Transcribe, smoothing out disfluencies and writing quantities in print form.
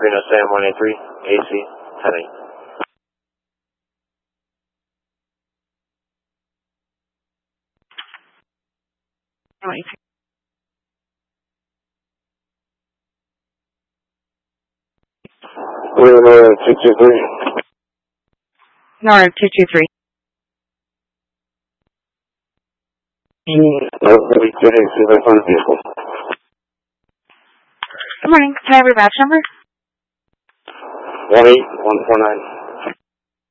Reno Sam 183, AC, 10-8. Reno 223. Nora 223. No, we did AC, that's on the vehicle. Good morning. Can I have your batch number? 18149.